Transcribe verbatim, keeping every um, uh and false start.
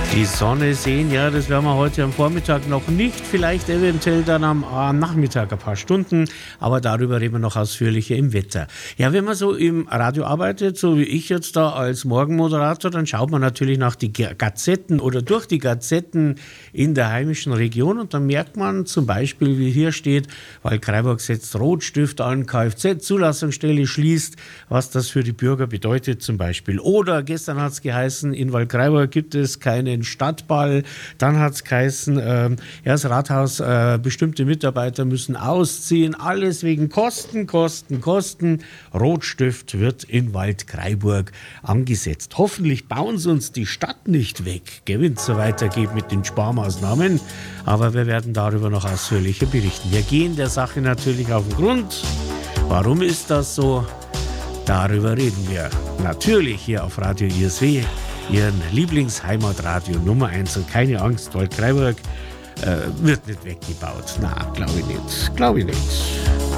Die Sonne sehen, ja, das werden wir heute am Vormittag noch nicht, vielleicht eventuell dann am, am Nachmittag ein paar Stunden, aber darüber reden wir noch ausführlicher im Wetter. Ja, wenn man so im Radio arbeitet, so wie ich jetzt da als Morgenmoderator, dann schaut man natürlich nach die Gazetten oder durch die Gazetten in der heimischen Region und dann merkt man zum Beispiel, wie hier steht, Waldkraiburg setzt Rotstift an, Kfz-Zulassungsstelle schließt, was das für die Bürger bedeutet zum Beispiel. Oder gestern hat es geheißen, in Waldkraiburg gibt es keinen Stadtball. Dann hat es geheißen, äh, ja, das Rathaus, äh, bestimmte Mitarbeiter müssen ausziehen. Alles wegen Kosten, Kosten, Kosten. Rotstift wird in Waldkraiburg angesetzt. Hoffentlich bauen sie uns die Stadt nicht weg, wenn es so weitergeht mit den Sparmaßnahmen. Aber wir werden darüber noch ausführlicher berichten. Wir gehen der Sache natürlich auf den Grund. Warum ist das so? Darüber reden wir natürlich hier auf Radio I S W. Ihren Lieblingsheimatradio Nummer eins. Und keine Angst, Waldkraiburg äh, wird nicht weggebaut. Na, glaube ich nicht. Glaube ich nicht.